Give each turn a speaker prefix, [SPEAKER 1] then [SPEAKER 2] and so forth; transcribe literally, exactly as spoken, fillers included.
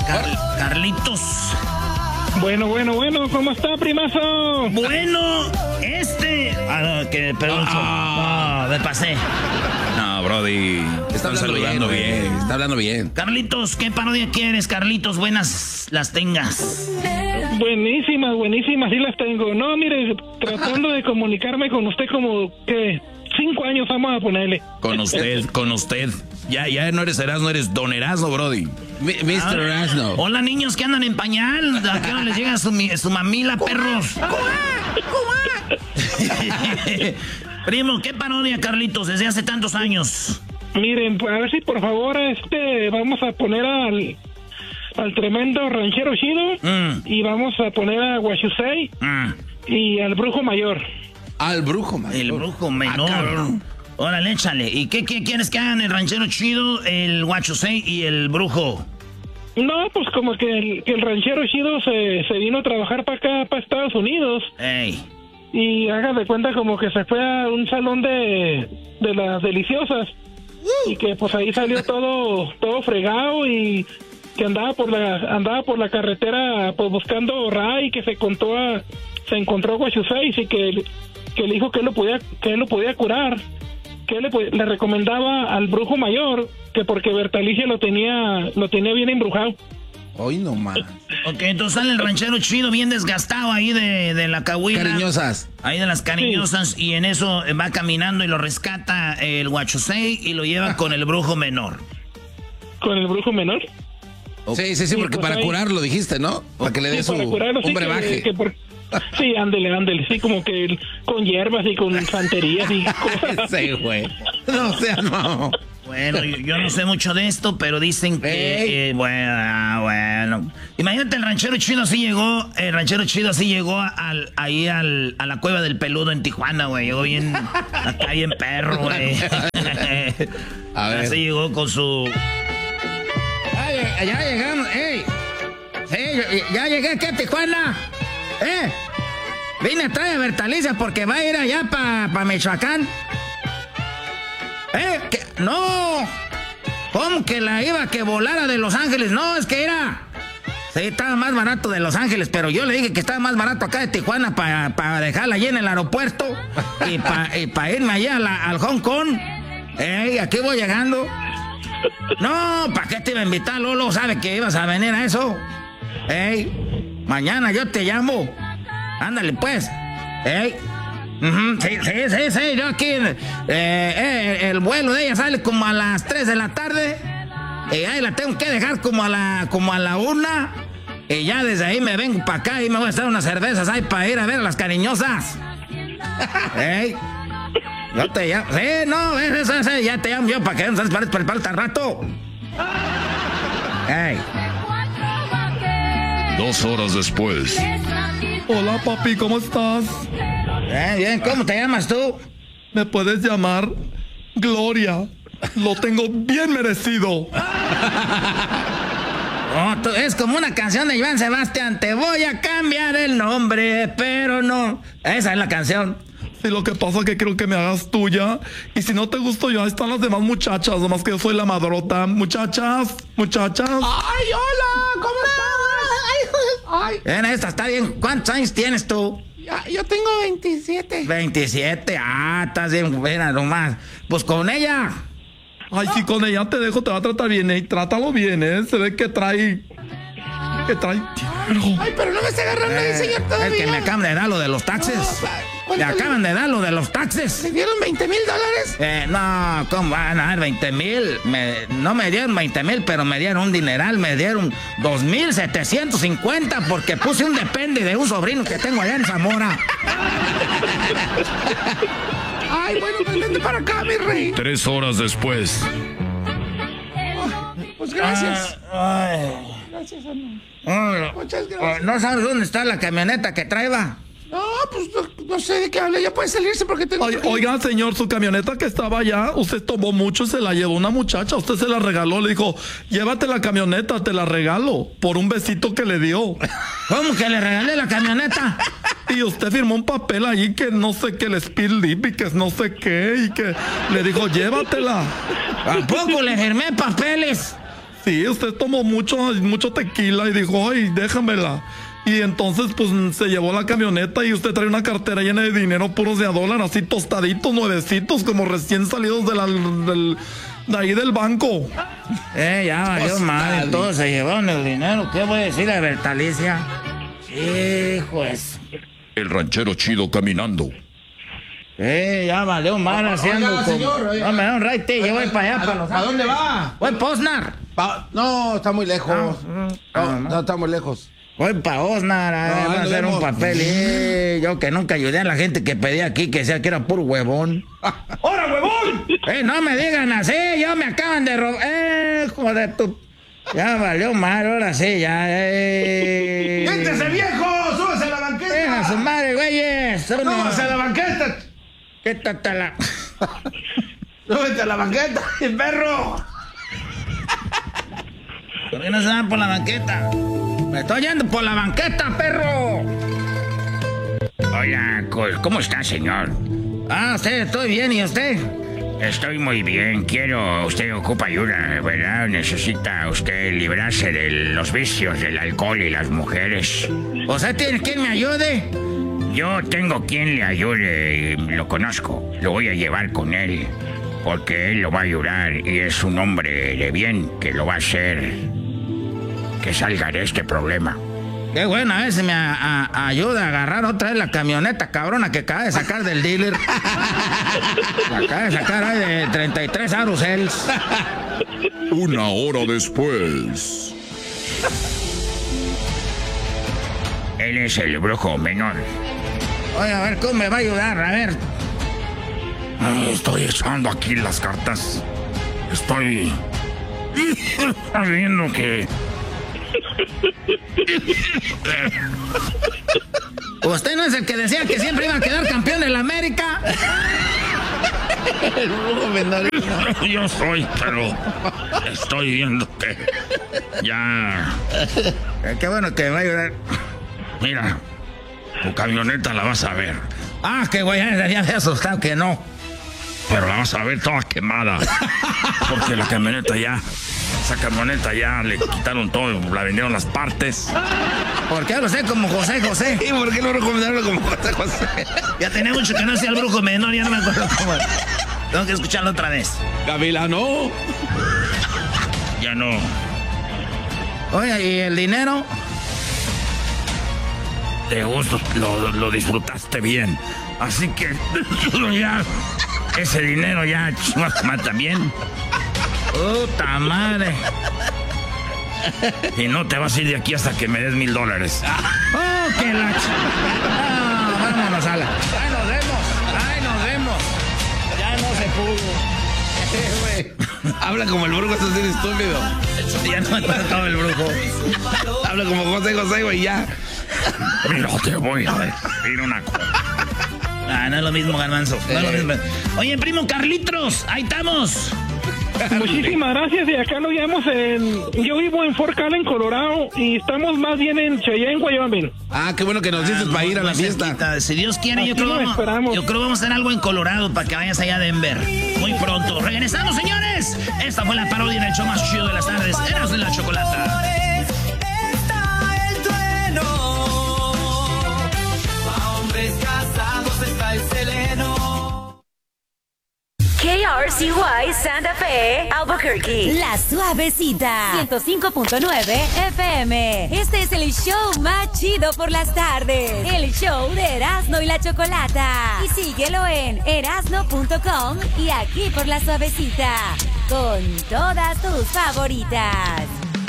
[SPEAKER 1] Car- Carlitos.
[SPEAKER 2] Bueno, bueno, bueno, ¿cómo está, primazo?
[SPEAKER 1] Bueno, este... Ah, no, que, perdón,
[SPEAKER 3] Ah.
[SPEAKER 1] no, me pasé.
[SPEAKER 3] No, Brody, te están saludando bien, bien. Está hablando bien.
[SPEAKER 1] Carlitos, ¿qué parodia quieres, Carlitos? Buenas las tengas.
[SPEAKER 2] Buenísimas, buenísimas, sí las tengo. No, mire, tratando de comunicarme con usted como que cinco años vamos a ponerle.
[SPEAKER 3] Con usted, con usted. Ya, ya no eres Erasmo, eres Don Erasmo, Brody.
[SPEAKER 4] mister
[SPEAKER 1] Ah,
[SPEAKER 4] Erasmo.
[SPEAKER 1] Hola, niños que andan en pañal. ¿A qué hora les llega su, mi- su mamila, perros? Primo, ¿qué parodia, Carlitos, desde hace tantos años?
[SPEAKER 2] Miren, a ver si por favor este vamos a poner al al tremendo ranchero chido
[SPEAKER 1] Mm.
[SPEAKER 2] y vamos a poner a Guachusei
[SPEAKER 1] Mm.
[SPEAKER 2] y al brujo mayor.
[SPEAKER 4] Al brujo, man.
[SPEAKER 1] El brujo menor.
[SPEAKER 4] Ah, cabrón.
[SPEAKER 1] Órale, échale. ¿Y qué, qué quieres que hagan el ranchero chido, el Guachusei y el brujo?
[SPEAKER 2] No, pues como que el, que el ranchero chido se, se vino a trabajar para acá, para Estados Unidos.
[SPEAKER 1] Ey.
[SPEAKER 2] Y haga de cuenta como que se fue a un salón de, de las deliciosas. Y que pues ahí salió todo todo fregado y que andaba por la andaba por la carretera pues buscando Ray, que se contó a, se encontró Guachusei y que, que le dijo que él lo podía que él lo podía curar, que él le, po- le recomendaba al brujo mayor que porque Bertalicia lo tenía lo tenía bien embrujado.
[SPEAKER 4] Hoy no más.
[SPEAKER 1] Ok, entonces sale el ranchero chido bien desgastado ahí de, de la cahuila.
[SPEAKER 4] Cariñosas.
[SPEAKER 1] Ahí de las cariñosas, y en eso va caminando y lo rescata el Guachusei y lo lleva con el brujo menor.
[SPEAKER 2] Con el brujo menor.
[SPEAKER 4] Sí, sí, sí,
[SPEAKER 2] Sí,
[SPEAKER 4] porque
[SPEAKER 2] pues
[SPEAKER 4] para
[SPEAKER 2] ahí-
[SPEAKER 4] curarlo dijiste, ¿no? Para que le dé
[SPEAKER 2] Sí,
[SPEAKER 4] su
[SPEAKER 2] para curarlo, sí,
[SPEAKER 4] un
[SPEAKER 2] que-
[SPEAKER 4] brebaje.
[SPEAKER 2] que por- sí, ándele, ándele, sí, como que el- con hierbas y con santerías y cosas.
[SPEAKER 4] Sí, güey. No sea, no.
[SPEAKER 1] Bueno, yo, yo no sé mucho de esto, pero dicen que...
[SPEAKER 4] Ey.
[SPEAKER 1] eh, bueno, ah, bueno. Imagínate, el ranchero chido así llegó, el ranchero chido así llegó al, ahí al, a la cueva del peludo en Tijuana, güey. Llegó bien, acá bien perro, güey.
[SPEAKER 4] A ver.
[SPEAKER 1] Así llegó con su...
[SPEAKER 5] Ya, ya llegamos, ey. Sí, ya, ya llegué aquí a Tijuana. Eh. Vine a traer a Bertalicia porque va a ir allá para pa Michoacán. Eh, que, no. ¿Cómo que la iba que volara de Los Ángeles? No, es que era. Sí, estaba más barato de Los Ángeles, pero yo le dije que estaba más barato acá de Tijuana para pa dejarla allí en el aeropuerto y para y pa irme allá a la- al Hong Kong. Ey, aquí voy llegando. No, ¿para qué te iba a invitar, Lolo? ¿Sabe que ibas a venir a eso? Ey, mañana yo te llamo. Ándale, pues. Ey. Ujú, sí, sí, sí, sí, yo aquí. eh, eh, el vuelo de ella sale como a las tres de la tarde. Y ahí la tengo que dejar como a la, como a la una. Y ya desde ahí me vengo para acá y me voy a estar unas cervezas ahí para ir a ver a las cariñosas. Ey. Yo te llamo. Sí, no, eso, eso, eso, ya te llamo yo para que no sales para el palta rato. Ey.
[SPEAKER 6] Dos horas después.
[SPEAKER 7] Hola, papi, ¿cómo estás?
[SPEAKER 5] Bien, bien, ¿cómo te llamas tú?
[SPEAKER 7] Me puedes llamar Gloria. Lo tengo bien merecido.
[SPEAKER 5] Oh, tú- es como una canción de Iván Sebastián. Te voy a cambiar el nombre, pero no. Esa es la canción.
[SPEAKER 7] Y lo que pasa es que creo que me hagas tuya. Y si no te gusto yo, ahí están las demás muchachas. Nomás que yo soy la madrota. Muchachas, muchachas.
[SPEAKER 5] ¡Ay, hola! ¿Cómo estás? Ay, Ven, esta está bien. ¿Cuántos años tienes tú?
[SPEAKER 8] Yo tengo veintisiete.
[SPEAKER 5] veintisiete. Ah, estás bien buena nomás. Pues con ella.
[SPEAKER 7] Ay, si con ella te dejo, te va a tratar bien. Y trátalo bien, ¿eh? Se ve que trae... Que trae...
[SPEAKER 8] Ay, pero no me está agarrando
[SPEAKER 5] Eh,
[SPEAKER 8] el señor
[SPEAKER 5] es
[SPEAKER 8] todavía.
[SPEAKER 5] que me acaban de dar lo de los taxes.
[SPEAKER 8] ¿cuánto
[SPEAKER 5] Me
[SPEAKER 8] le-
[SPEAKER 5] acaban de dar lo de los taxes.
[SPEAKER 8] ¿Le dieron veinte mil dólares?
[SPEAKER 5] Eh, no, ¿cómo van a dar veinte mil? Me, no me dieron veinte mil, pero me dieron un dineral, me dieron dos mil setecientos cincuenta porque puse un depende de un sobrino que tengo allá en Zamora.
[SPEAKER 8] Ay, bueno, pues vente para acá, mi rey.
[SPEAKER 6] Tres horas después.
[SPEAKER 8] Pues gracias.
[SPEAKER 5] Ay,
[SPEAKER 8] Gracias, Ana.
[SPEAKER 5] ay,
[SPEAKER 8] Muchas gracias.
[SPEAKER 5] ¿no sabes dónde está la camioneta que traeba?
[SPEAKER 8] No, pues no, no sé de qué habla. Ya puede salirse porque tengo...
[SPEAKER 7] Ay, oiga, señor, su camioneta que estaba allá, usted tomó mucho, se la llevó una muchacha, usted se la regaló, le dijo, llévate la camioneta, te la regalo, por un besito que le dio.
[SPEAKER 5] ¿Cómo que le regalé la camioneta?
[SPEAKER 7] Y usted firmó un papel allí que no sé qué, el speed lip y que no sé qué, y que le dijo, llévatela.
[SPEAKER 5] ¿A poco le firmé papeles?
[SPEAKER 7] Sí, usted tomó mucho, mucho tequila y dijo, ay, déjamela. Y entonces, pues, se llevó la camioneta y usted trae una cartera llena de dinero puros de a dólar, así tostaditos, nuevecitos, como recién salidos de, la, del, de ahí del banco.
[SPEAKER 5] Eh, ya valió mal, todos se llevaron el dinero. ¿Qué voy a decir a Bertalicia? Hijos.
[SPEAKER 6] El ranchero chido caminando.
[SPEAKER 5] Eh, ya valió mal haciendo.
[SPEAKER 4] Oiga,
[SPEAKER 5] como...
[SPEAKER 4] señor, oiga.
[SPEAKER 5] No, me da un raite, yo voy para allá, para los
[SPEAKER 4] ¿A dónde va?
[SPEAKER 5] Voy para Osnar.
[SPEAKER 4] Pa- no, está muy lejos.
[SPEAKER 5] Ah,
[SPEAKER 4] No, no, está muy lejos.
[SPEAKER 5] Voy para Osnar a,
[SPEAKER 4] No,
[SPEAKER 5] a
[SPEAKER 4] ahí nos
[SPEAKER 5] hacer un
[SPEAKER 4] vemos.
[SPEAKER 5] papel. Eh, yo que nunca ayudé a la gente que pedía aquí, que decía que era puro huevón.
[SPEAKER 7] ¡Hora, huevón!
[SPEAKER 5] Eh, no me digan así, yo me acaban de robar. Eh, joder, tu. Ya valió mal, ahora sí, ya. Eh.
[SPEAKER 4] ¡Siéntese, viejo! ¡Súbese a la banqueta!
[SPEAKER 5] Deja su madre, güeyes.
[SPEAKER 4] ¡Súbese a la banqueta!
[SPEAKER 5] Quítatela.
[SPEAKER 4] ¡Súbete a la banqueta, perro!
[SPEAKER 5] ¿Por qué no se van por la banqueta? Me estoy yendo por la banqueta, perro.
[SPEAKER 9] Hola, ¿cómo está, señor?
[SPEAKER 5] Ah, usted, estoy bien, ¿y usted?
[SPEAKER 9] Estoy muy bien. Quiero... Usted ocupa ayuda, ¿verdad? Necesita usted librarse de los vicios del alcohol y las mujeres.
[SPEAKER 5] ¿Usted tiene quien me ayude?
[SPEAKER 9] Yo tengo quien le ayude y lo conozco. Lo voy a llevar con él. Porque él lo va a ayudar y es un hombre de bien que lo va a hacer que salga de este problema.
[SPEAKER 5] Qué bueno, a ver si me a, a, ayuda a agarrar otra vez la camioneta cabrona que acaba de sacar del dealer. La acaba de sacar ahí de treinta y tres Arusels.
[SPEAKER 6] Una hora después.
[SPEAKER 9] Él es el brujo menor.
[SPEAKER 5] Oye, a ver, ¿cómo me va a ayudar? A ver.
[SPEAKER 3] Estoy echando aquí las cartas. Estoy... Estoy viendo que...
[SPEAKER 5] ¿Usted no es el que decía que siempre iba a quedar campeón en la América?
[SPEAKER 4] El brujo menor.
[SPEAKER 3] Yo soy, pero estoy viendo que ya...
[SPEAKER 5] Eh, qué bueno que me va a ayudar.
[SPEAKER 3] Mira, tu camioneta la vas a ver,
[SPEAKER 5] Ah, qué güey, ya me había asustado que no.
[SPEAKER 3] pero la vas a ver toda quemada. Porque la camioneta ya... Esa camioneta ya le quitaron todo, la vendieron las partes.
[SPEAKER 5] ¿Por qué hablo sé como José José?
[SPEAKER 4] ¿Y por qué no recomendaron como José José?
[SPEAKER 1] Ya tenía mucho que no hacía el brujo menor, ya no me acuerdo cómo. Tengo que escucharlo otra vez.
[SPEAKER 4] Gavilano.
[SPEAKER 3] Ya no.
[SPEAKER 5] Oye, ¿y el dinero?
[SPEAKER 3] De gusto lo, lo disfrutaste bien. Así que ya ese dinero ya también.
[SPEAKER 5] Puta madre.
[SPEAKER 3] Y no te vas a ir de aquí hasta que me des mil dólares.
[SPEAKER 5] Oh, que la ch... No, vámonos a la... Ahí nos vemos, ahí nos vemos. Ya no se pudo.
[SPEAKER 4] Eh, güey. Habla como el brujo, eso es estúpido.
[SPEAKER 1] Ya no me acuerdo todo el brujo.
[SPEAKER 4] Habla como José José, güey, ya.
[SPEAKER 3] Mira, te voy a decir una cosa.
[SPEAKER 1] Ah, no es lo mismo, Garbanzo. No es lo mismo. Oye, primo Carlitos, ahí estamos.
[SPEAKER 2] Muchísimas gracias. Y acá lo llevamos en... Yo vivo en Fort Allen, Colorado, y estamos más bien en Cheyenne, Wyoming.
[SPEAKER 4] Ah, qué bueno que nos dices para ir a la
[SPEAKER 1] Muy
[SPEAKER 4] fiesta.
[SPEAKER 1] cerquita. Si Dios quiere, yo
[SPEAKER 2] Aquí
[SPEAKER 1] creo,
[SPEAKER 2] lo
[SPEAKER 1] vamos,
[SPEAKER 2] esperamos.
[SPEAKER 1] yo creo vamos a hacer algo en Colorado para que vayas allá a Denver. Muy pronto. Regresamos, señores. Esta fue la parodia del show más chido de las tardes. Eras de la Chocolata.
[SPEAKER 10] K R C Y Santa Fe, Albuquerque.
[SPEAKER 11] La Suavecita. ciento cinco punto nueve F M. Este es el show más chido por las tardes. El show de Erasmo y la Chocolata. Y síguelo en erasmo punto com y aquí por La Suavecita. Con todas tus favoritas.